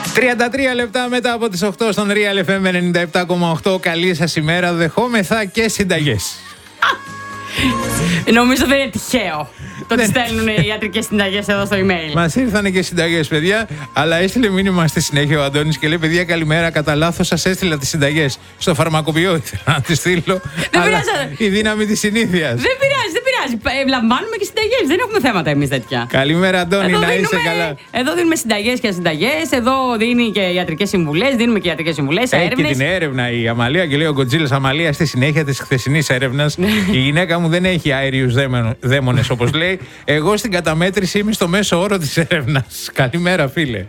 33 λεπτά μετά από τις 8 στον Real FM 97,8. Καλή σας ημέρα, δεχόμεθα και συνταγές. Νομίζω δεν είναι τυχαίο το ότι στέλνουν οι ιατρικές συνταγές εδώ στο email. Μας ήρθανε και συνταγές, παιδιά, αλλά έστειλε μήνυμα στη συνέχεια ο Αντώνης και λέει: παιδιά, καλημέρα. Κατά λάθος σας έστειλα τις συνταγές. Στο φαρμακοποιό ήθελα να τις στείλω. Δεν αλλά πειράζει. η δύναμη της συνήθειας. Δεν πειράζει, δεν πειράζει. Λαμβάνουμε και συνταγές. Δεν έχουμε θέματα εμείς τέτοια. Καλημέρα, Αντώνη, Εδώ να δίνουμε, είσαι καλά. Εδώ δίνουμε συνταγές και συνταγές. Εδώ δίνει και ιατρικές συμβουλές. Δίνουμε και ιατρικές συμβουλές. Έχει Έρευνες. και την έρευνα η Αμαλία και λέει ο Γκοτζίλας: Αμαλία, στη συνέχεια της χθεσινής έρευνας, η γυναίκα μου δεν έχει αέριους δαίμονες, όπως λέει. Εγώ στην καταμέτρηση είμαι στο μέσο όρο της έρευνας. Καλημέρα, φίλε.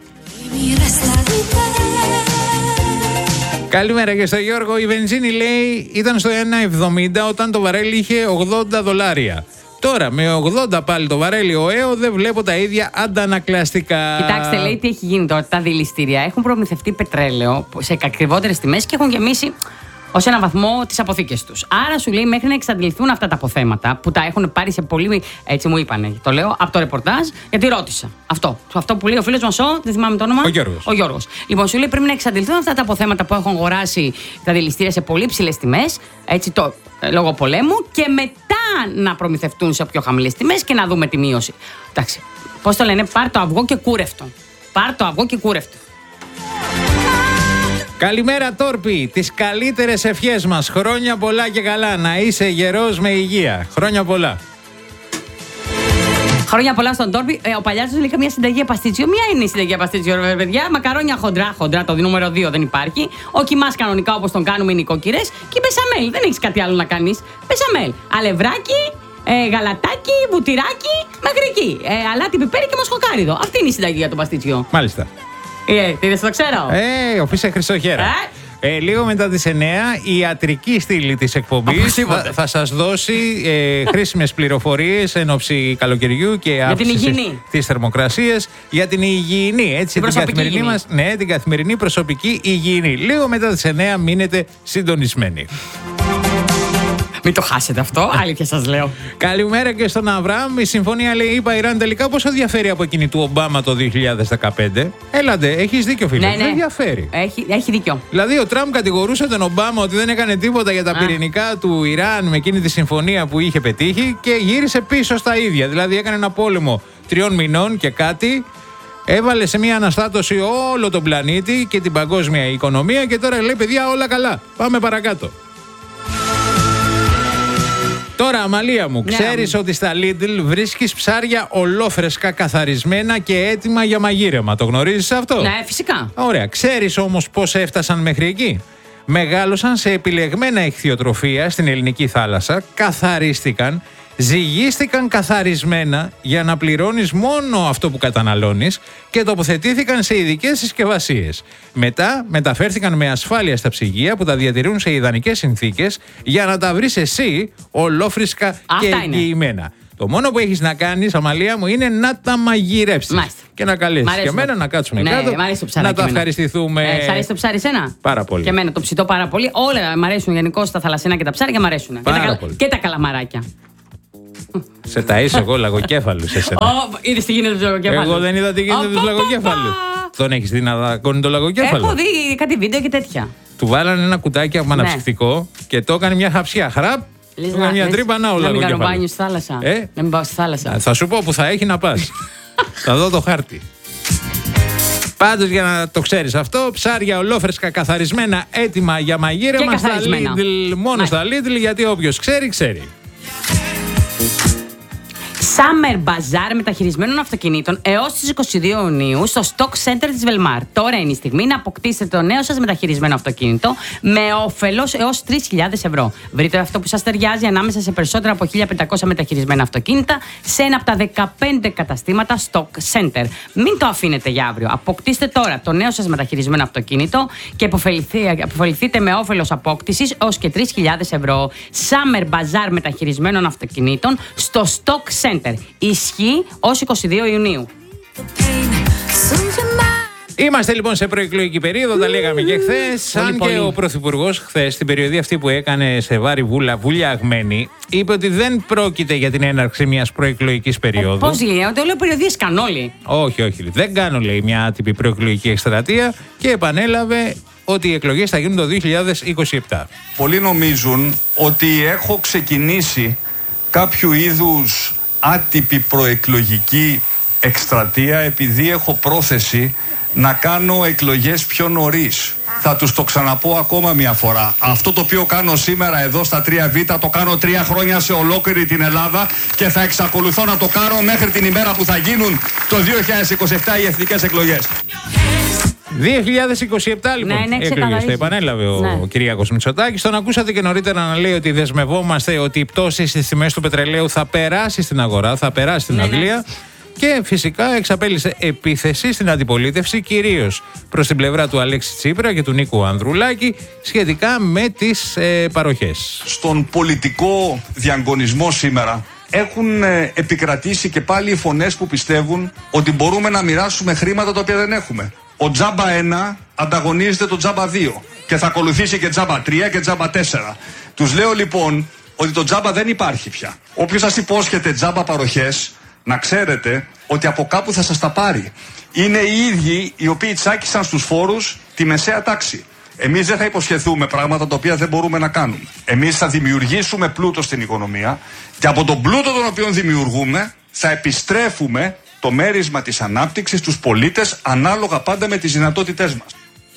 Καλημέρα και στο Γιώργο. Η βενζίνη, λέει, ήταν στο 1,70 όταν το βαρέλι είχε $80. Τώρα με 80 πάλι το βαρέλι ο ΕΟ δεν βλέπω τα ίδια αντανακλαστικά. Κοιτάξτε, λέει τι έχει γίνει τώρα. Τα δηληστήρια έχουν προμηθευτεί πετρέλαιο σε ακριβότερες τιμές και έχουν γεμίσει ως ένα βαθμό τις αποθήκες τους. Άρα σου λέει μέχρι να εξαντληθούν αυτά τα αποθέματα που τα έχουν πάρει σε πολύ. Έτσι μου είπανε. Το λέω από το ρεπορτάζ γιατί ρώτησα. Αυτό που λέει ο φίλος μας δεν θυμάμαι το όνομα. Ο Γιώργος. Λοιπόν, σου λέει πρέπει να εξαντληθούν αυτά τα αποθέματα που έχουν αγοράσει τα δηληστήρια σε πολύ ψηλές τιμές. Έτσι λόγω πολέμου και μετά να προμηθευτούν σε πιο χαμηλές τιμές και να δούμε τη μείωση. Εντάξει. Πώς το λένε, πάρ' το αυγό και κούρευτο. Πάρ' το αυγό και κούρευτο. Καλημέρα, Τόρπη. Τις καλύτερες ευχές μας. Χρόνια πολλά και καλά. Να είσαι γερός με υγεία. Χρόνια πολλά. Χρόνια πολλά στον Τόρπη. Ο Παλιάτος λέει καμία συνταγή παστίτσιο. Μια είναι η συνταγή παστίτσιο, παιδιά. Μακαρόνια χοντρά, το νούμερο 2 δεν υπάρχει. Ο κιμάς κανονικά όπως τον κάνουμε οι νοικοκυρές. Και η μπεσαμέλ. Δεν έχεις κάτι άλλο να κάνεις. Μπεσαμέλ. Αλευράκι, γαλατάκι, βουτυράκι, μέχρι εκεί. Αλάτι, πιπέρι και μοσχοκάριδο. Αυτή είναι η συνταγή για το παστίτσιο. Μάλιστα. Τι δεν το ξέρω. Οφείλε Χριστόχερα. Λίγο μετά τις 9 η ιατρική στήλη της εκπομπής θα σας δώσει χρήσιμες πληροφορίες εν ώψη καλοκαιριού και αύξησης της θερμοκρασίας για την υγιεινή, έτσι, την καθημερινή μας, ναι, την καθημερινή προσωπική υγιεινή. Λίγο μετά τις 9 μείνετε συντονισμένοι. Μην το χάσετε αυτό, αλήθεια σας λέω. Καλημέρα και στον Αβραάμ. Η συμφωνία, λέει, είπα Ιράν τελικά πόσο διαφέρει από εκείνη του Ομπάμα το 2015. Έλατε, έχεις δίκιο, φίλε. Ναι. Δεν διαφέρει. Έχει δίκιο. Δηλαδή, ο Τραμπ κατηγορούσε τον Ομπάμα ότι δεν έκανε τίποτα για τα πυρηνικά του Ιράν με εκείνη τη συμφωνία που είχε πετύχει και γύρισε πίσω στα ίδια. Δηλαδή, έκανε ένα πόλεμο 3 μηνών και κάτι. Έβαλε σε μια αναστάτωση όλο τον πλανήτη και την παγκόσμια οικονομία και τώρα λέει: παιδιά, όλα καλά. Πάμε παρακάτω. Τώρα, Αμαλία μου, ξέρεις ότι στα Lidl βρίσκεις ψάρια ολόφρεσκα, καθαρισμένα και έτοιμα για μαγείρεμα. Το γνωρίζεις αυτό? Ναι, φυσικά. Ωραία. Ξέρεις όμως πώς έφτασαν μέχρι εκεί? Μεγάλωσαν σε επιλεγμένα ιχθυοτροφία στην ελληνική θάλασσα, καθαρίστηκαν, ζυγίστηκαν καθαρισμένα για να πληρώνεις μόνο αυτό που καταναλώνεις και τοποθετήθηκαν σε ειδικές συσκευασίες. Μετά μεταφέρθηκαν με ασφάλεια στα ψυγεία που τα διατηρούν σε ιδανικές συνθήκες για να τα βρεις εσύ ολόφρυσκα και εγγυημένα. Το μόνο που έχεις να κάνεις, Αμαλία μου, είναι να τα μαγειρέψεις. Μάλιστα. Και να καλέσεις και εμένα να κάτσουμε κάτω, να τα ευχαριστηθούμε. Σ' αρέσει το ψάρι σένα? Πάρα πολύ. Και εμένα το ψητό πάρα πολύ. Όλα μ' αρέσουν γενικώς τα θαλασσινά και τα ψάρια μ' αρέσουν. Και τα καλαμαράκια. Σε ταΐσω εγώ λαγοκέφαλους εσένα. Είδες τι γίνεται με το λαγοκέφαλο? Εγώ δεν είδα τι γίνεται με το λαγοκέφαλο. Τον έχεις δει να δακώνει το λαγοκέφαλο? Έχω δει κάτι βίντεο και τέτοια. Του βάλανε ένα κουτάκι από αναψυκτικό και το έκανε μια χαψιά. Χραπ, του έκανε μια τρύπα, να ο λαγοκέφαλο. Να μην κάνω μπάνιο στη θάλασσα. Να μην πάω στη θάλασσα. Θα σου πω που θα έχει να πας. Θα δω το χάρτη. Πάντως, για να το ξέρεις αυτό, ψάρια ολόφρεσκα, καθαρισμένα, έτοιμα για μαγείρεμα στα Lidl. Μόνο στα Lidl, γιατί όποιος ξέρει, ξέρει. Summer Bazaar μεταχειρισμένων αυτοκινήτων έως τις 22 Ιουνίου στο Stock Center της Velmar. Τώρα είναι η στιγμή να αποκτήσετε το νέο σας μεταχειρισμένο αυτοκίνητο με όφελος έως 3.000 ευρώ. Βρείτε αυτό που σας ταιριάζει ανάμεσα σε περισσότερα από 1.500 μεταχειρισμένα αυτοκίνητα σε ένα από τα 15 καταστήματα Stock Center. Μην το αφήνετε για αύριο. Αποκτήστε τώρα το νέο σας μεταχειρισμένο αυτοκίνητο και αποφεληθείτε με όφελος απόκτησης έως και 3.000 ευρώ. Summer Bazaar μεταχειρισμένων αυτοκινήτων στο Stock Center. Ισχύει ως 22 Ιουνίου. Είμαστε λοιπόν σε προεκλογική περίοδο, τα λέγαμε και χθες. Αν και ο Πρωθυπουργός χθες, στην περιοδία αυτή που έκανε σε Βάρη βουλιαγμένη, είπε ότι δεν πρόκειται για την έναρξη μιας προεκλογικής περίοδου. Πώς λέει, ότι όλο περιοδίες κάνουν όλοι. Όχι. Δεν κάνω, λέει, μια άτυπη προεκλογική εκστρατεία και επανέλαβε ότι οι εκλογές θα γίνουν το 2027. Πολλοί νομίζουν ότι έχω ξεκινήσει κάποιο είδους άτυπη προεκλογική εκστρατεία επειδή έχω πρόθεση να κάνω εκλογές πιο νωρίς. Θα τους το ξαναπώ ακόμα μια φορά. Αυτό το οποίο κάνω σήμερα εδώ στα 3Β το κάνω 3 χρόνια σε ολόκληρη την Ελλάδα και θα εξακολουθώ να το κάνω μέχρι την ημέρα που θα γίνουν το 2027 οι εθνικές εκλογές. 2027 λοιπόν εκλογές, το επανέλαβε ο Κυριάκος Μητσοτάκης. Τον ακούσατε και νωρίτερα να λέει ότι δεσμευόμαστε ότι η πτώση στις τιμές του πετρελαίου θα περάσει στην αγορά, θα περάσει στην Αγγλία. Και φυσικά εξαπέλυσε επίθεση στην αντιπολίτευση, κυρίως προς την πλευρά του Αλέξη Τσίπρα και του Νίκου Ανδρουλάκη, σχετικά με τις παροχές. Στον πολιτικό διαγωνισμό σήμερα έχουν επικρατήσει και πάλι οι φωνές που πιστεύουν ότι μπορούμε να μοιράσουμε χρήματα τα οποία δεν έχουμε. Ο Τζάμπα 1 ανταγωνίζεται το Τζάμπα 2 και θα ακολουθήσει και Τζάμπα 3 και Τζάμπα 4. Τους λέω λοιπόν ότι το Τζάμπα δεν υπάρχει πια. Όποιος σας υπόσχεται Τζάμπα παροχές, να ξέρετε ότι από κάπου θα σας τα πάρει. Είναι οι ίδιοι οι οποίοι τσάκισαν στους φόρους τη μεσαία τάξη. Εμείς δεν θα υποσχεθούμε πράγματα τα οποία δεν μπορούμε να κάνουμε. Εμείς θα δημιουργήσουμε πλούτο στην οικονομία και από τον πλούτο τον οποίο δημιουργούμε θα επιστρέφουμε το μέρισμα της ανάπτυξης στους πολίτες ανάλογα πάντα με τις δυνατότητές μας.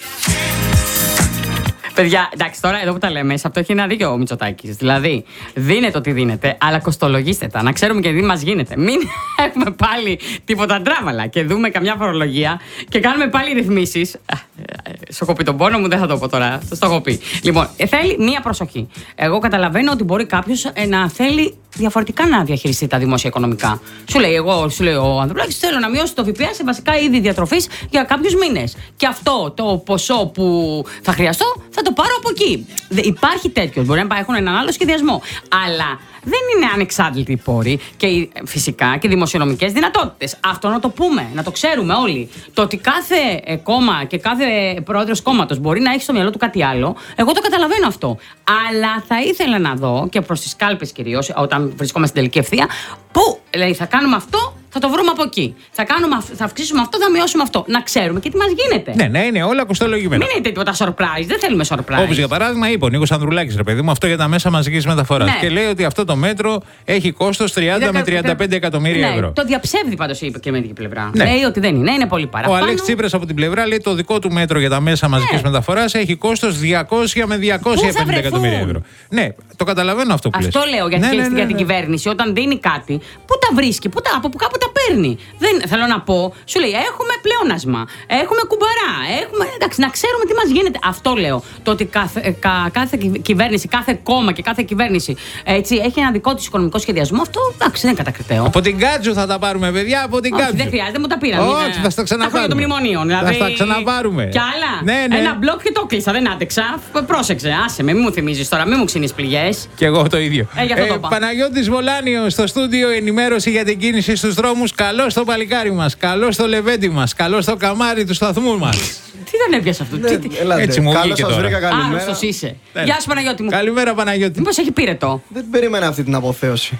Παιδιά, εντάξει, τώρα εδώ που τα λέμε, σε αυτό έχει ένα δίκιο ο Μητσοτάκης. Δηλαδή, δίνετε ό,τι δίνετε, αλλά κοστολογήστε τα. Να ξέρουμε και τι μας γίνεται. Μην έχουμε πάλι τίποτα τράβαλα και δούμε καμιά φορολογία και κάνουμε πάλι ρυθμίσεις. Σου έχω πει τον πόνο μου, δεν θα το πω τώρα. Το έχω πει. Λοιπόν, θέλει μία προσοχή. Εγώ καταλαβαίνω ότι μπορεί κάποιος να θέλει διαφορετικά να διαχειριστεί τα δημόσια οικονομικά. Σου λέει ο Ανδρουλάκης, θέλω να μειώσει το ΦΠΑ σε βασικά είδη διατροφής για κάποιους μήνες. Και αυτό το ποσό που θα χρειαστώ θα το πάρω από εκεί. Υπάρχει τέτοιο. Μπορεί να έχουν έναν άλλο σχεδιασμό. Αλλά δεν είναι ανεξάρτητοι οι πόροι και φυσικά και δημοσιονομικές δυνατότητες. Αυτό να το πούμε, να το ξέρουμε όλοι. Το ότι κάθε κόμμα και κάθε πρόεδρος κόμματος μπορεί να έχει στο μυαλό του κάτι άλλο, εγώ το καταλαβαίνω αυτό. Αλλά θα ήθελα να δω και προς τις κάλπες κυρίως, όταν βρισκόμαστε στην τελική ευθεία, που λέει θα κάνουμε αυτό, θα το βρούμε από εκεί. Θα αυξήσουμε αυτό, θα μειώσουμε αυτό. Να ξέρουμε και τι μας γίνεται. Ναι, είναι όλα κοστολογημένα. Μην είναι τίποτα surprise, δεν θέλουμε surprise. Όπως για παράδειγμα είπε ο Νίκος Ανδρουλάκης, ρε παιδί μου, αυτό για τα μέσα μαζικής μεταφοράς. Ναι. Και λέει ότι αυτό το μέτρο έχει κόστος 30 με 35 εκατομμύρια ευρώ. Το διαψεύδει πάντως η κυβερνητική πλευρά. Ναι. Λέει ότι δεν είναι πολύ παραπάνω. Ο Αλέξης Τσίπρας από την πλευρά λέει το δικό του μέτρο για τα μέσα μαζικής μεταφοράς έχει κόστος 200 με 250 εκατομμύρια ευρώ. Ναι, το καταλαβαίνω αυτό που λες. Αυτό λέω για την κυβέρνηση. Όταν δίνει κάτι, πού τα βρίσκει, από κάπου τα παίρνει. Θέλω να πω, σου λέει έχουμε πλεόνασμα, έχουμε κουμπαρά, εντάξει, να ξέρουμε τι μας γίνεται. Αυτό λέω. Το ότι κάθε κυβέρνηση, κάθε κόμμα και κάθε κυβέρνηση έτσι, έχει ένα δικό της οικονομικό σχεδιασμό, αυτό εντάξει, δεν είναι κατακριτέο. Από την Κάτζο θα τα πάρουμε, παιδιά, από την Κάτζο. Δεν χρειάζεται, μου τα πήραν. Όχι, θα στα ξαναπάρουμε. Το μνημονίο, δηλαδή. Θα στα ξαναπάρουμε. Κι άλλα. Ναι. Ένα μπλοκ και το κλείσα, δεν άντεξα. Πρόσεξε, άσε με, μην μου θυμίζεις τώρα, μην μου ξύνεις πληγές. Κι εγώ το ίδιο. Παναγιώτης Βολάνιος στο στούντιο, ενημέρωση για την κίνηση στους δρόμους. Καλό στο παλικάρι μας, καλό στο λεβέντι μας, καλό στο καμάρι του σταθμού μας. Τι δεν έπιασε αυτό. Έτσι μου βγήκε τώρα. Άρρωστος είσαι. Γεια σου Παναγιώτη μου. Καλημέρα Παναγιώτη. Μήπως έχει πύρετο. Δεν περίμενα αυτή την αποθέωση.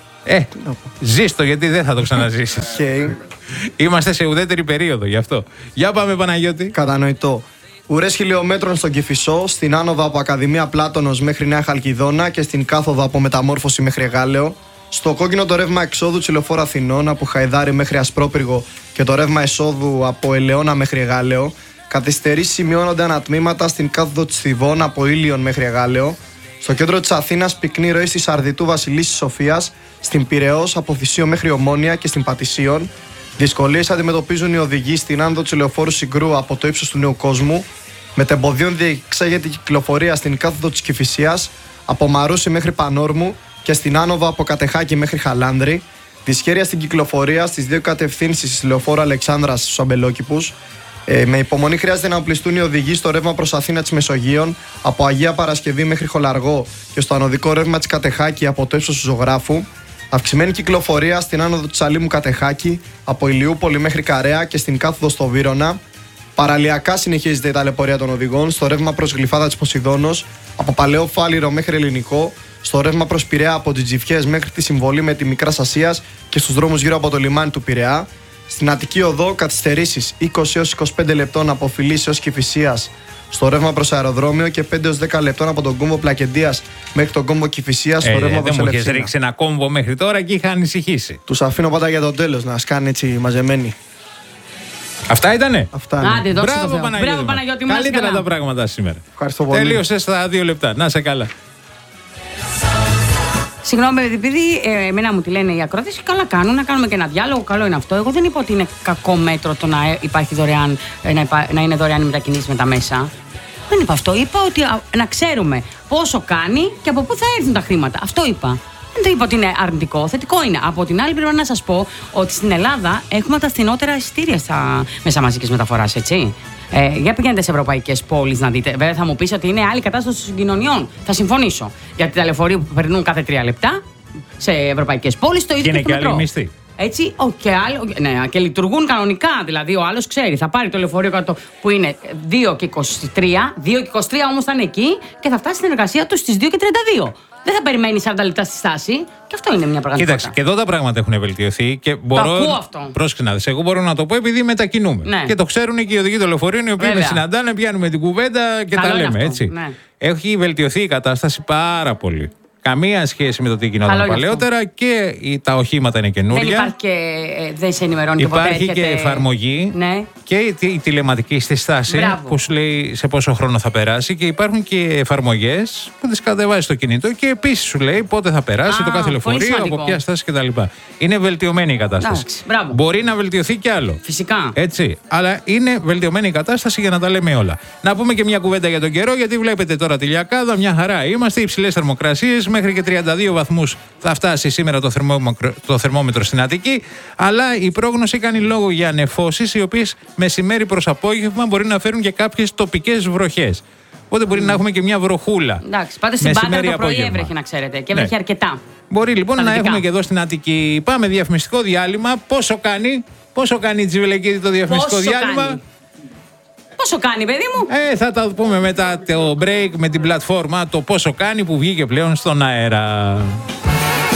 Ζήστο γιατί δεν θα το ξαναζήσεις. Είμαστε σε ουδέτερη περίοδο γι' αυτό. Για πάμε Παναγιώτη. Κατανοητό. Ουρές χιλιόμετρων στον Κηφισό, στην άνοδο από Ακαδημία Πλάτωνος μέχρι Νέα Χαλκιδόνα και στην κάθοδο από Μεταμόρφωση μέχρι Εγάλεο. Στο κόκκινο το ρεύμα εξόδου του Λεωφόρου Αθηνών από Χαϊδάρι μέχρι Ασπρόπυργο και το ρεύμα εσόδου από Ελαιώνα μέχρι Εγάλεο. Καθυστερήσεις σημειώνονται ανατμήματα στην κάθοδο της Θηβών από Ήλιον μέχρι Εγάλεο. Στο κέντρο της Αθήνας πυκνή ροή στη Σαρδιτού Βασιλής της Σοφίας, στην Πειραιώς από Θησίο μέχρι Ομόνια και στην Πατησίων. Δυσκολίες αντιμετωπίζουν οι οδηγοί στην άνοδο του Λεωφόρου Συγκρού από το ύψος του Νέου Κόσμου. Μετεμποδίων διεξάγεται η κυκλοφορία στην κάθοδο της Κηφισίας από Μαρούσι μέχρι Πανόρμου και στην άνοδο από Κατεχάκη μέχρι Χαλάνδρη. Δυσχέρεια στην κυκλοφορία στις δύο κατευθύνσεις της Λεωφόρου Αλεξάνδρας στους Αμπελόκηπους. Με υπομονή χρειάζεται να οπλιστούν οι οδηγοί στο ρεύμα προς Αθήνα της Μεσογείων από Αγία Παρασκευή μέχρι Χολαργό και στο ανωδικό ρεύμα της Κατεχάκη από το ύψος του Ζωγράφου. Αυξημένη κυκλοφορία στην άνοδο της Αλήμου Κατεχάκη από Ηλιούπολη μέχρι Καρέα και στην κάθοδο στο Βύρωνα. Παραλιακά συνεχίζεται η ταλαιπωρία των οδηγών στο ρεύμα προς Γλυφάδα της Ποσειδώνος, από Παλαιό Φάληρο μέχρι Ελληνικό, στο ρεύμα προς Πειραιά από τις Τζιφιές μέχρι τη συμβολή με τη Μικράς Ασίας και στους δρόμους γύρω από το λιμάνι του Πειραιά. Στην Αττική Οδό καθυστερήσεις 20 έως 25 λεπτών από Φιλής έως Κηφισίας στο ρεύμα προς αεροδρόμιο και 5 έως 10 λεπτών από τον κόμβο Πλακεντίας μέχρι τον κόμβο Κηφισίας στο ρεύμα προς Ελευσίνα. Δεν μου Ελευσίνα. ρίξει ένα κόμβο μέχρι τώρα και είχα ανησυχήσει. Τους αφήνω πάντα για το τέλος να σκάνε έτσι μαζεμένοι. Αυτά ήτανε. Αυτά είναι. Άντε, δόξα τω Θεώ. Παναγιώτη. Μπράβο, μου. Παναγιώτη, μου Καλύτερα καλά. τα πράγματα σήμερα. Ευχαριστώ πολύ. Τελείωσε στα 2 λεπτά. Να σε καλά. Συγγνώμη, επειδή εμένα μου τη λένε οι ακροατές, καλά κάνουν να κάνουμε και ένα διάλογο. Καλό είναι αυτό. Εγώ δεν είπα ότι είναι κακό μέτρο το να υπάρχει δωρεάν, να είναι δωρεάν οι μετακινήσεις με τα μέσα. Δεν είπα αυτό. Είπα ότι να ξέρουμε πόσο κάνει και από πού θα έρθουν τα χρήματα. Αυτό είπα. Δεν είπα ότι είναι αρνητικό. Θετικό είναι. Από την άλλη, πρέπει να σας πω ότι στην Ελλάδα έχουμε τα φθηνότερα εισιτήρια στα μέσα μαζικής μεταφοράς, έτσι. Για πηγαίνετε σε ευρωπαϊκές πόλεις να δείτε. Βέβαια, θα μου πεις ότι είναι άλλη κατάσταση των συγκοινωνιών. Θα συμφωνήσω. Γιατί τα λεωφορεία που περνούν κάθε 3 λεπτά σε ευρωπαϊκές πόλεις το ίδιο Και είναι στο και μετρό. άλλη μισθή. Έτσι, ναι, και λειτουργούν κανονικά. Δηλαδή, ο άλλος ξέρει, θα πάρει το λεωφορείο κάτω που είναι 2 και 23, 2 και 23 όμως θα είναι εκεί και θα φτάσει στην εργασία του στις 2 και 32. Δεν θα περιμένει 40 λεπτά στη στάση και αυτό είναι μια πραγματικότητα. Κοίταξε, και εδώ τα πράγματα έχουν βελτιωθεί και μπορώ. ακούω αυτό. Πρόσεξε να δεις. Εγώ μπορώ να το πω επειδή μετακινούμε. Ναι. Και το ξέρουν και οι οδηγοί των λεωφορείων, οι οποίοι με Βέβαια. συναντάνε, πιάνουμε την κουβέντα και Καλό τα είναι λέμε. αυτό, Έτσι. ναι. Έχει βελτιωθεί η κατάσταση πάρα πολύ. Καμία σχέση με το τι γινόταν Καλό είναι παλαιότερα και τα οχήματα είναι Δεν καινούρια. υπάρχει και δεν σε ενημερώνει και ποτέ Υπάρχει και έρχεται. εφαρμογή Ναι. και η τηλεματική στη στάση Μπράβο. που σου λέει σε πόσο χρόνο θα περάσει και υπάρχουν και εφαρμογές που τις κατεβάζεις στο κινητό και επίσης σου λέει πότε θα περάσει Α, το κάθε πολύ λεωφορείο, σημαντικό. από ποια στάση κτλ. Είναι βελτιωμένη η κατάσταση. Εντάξει, μπράβο. Μπορεί να βελτιωθεί κι άλλο. Φυσικά. Έτσι. Αλλά είναι βελτιωμένη η κατάσταση για να τα λέμε όλα. Να πούμε και μια κουβέντα για τον καιρό, γιατί βλέπετε τώρα τη Λιακάδα, μια χαρά. Είμαστε υψηλές θερμοκρασίες, μέχρι και 32 βαθμούς θα φτάσει σήμερα το θερμόμετρο στην Αττική. Αλλά η πρόγνωση κάνει λόγο για νεφώσεις, οι οποίες μεσημέρι προς απόγευμα μπορεί να φέρουν και κάποιες τοπικές βροχές. Οπότε μπορεί να έχουμε και μια βροχούλα. Εντάξει, πάτε στην Πάτρα μεσημέρι το πρωί απόγευμα. έβρεχε να ξέρετε και Ναι. έβρεχε αρκετά. Μπορεί λοιπόν Στα να δυτικά. έχουμε και εδώ στην Αττική. Πάμε διαφημιστικό διάλειμμα. Πόσο κάνει η Τζιβελεκίδη το διαφημιστικό Πόσο διάλειμμα? κάνει? Πόσο κάνει, παιδί μου? Θα τα πούμε μετά το break με την πλατφόρμα το πόσο κάνει που βγήκε πλέον στον αέρα.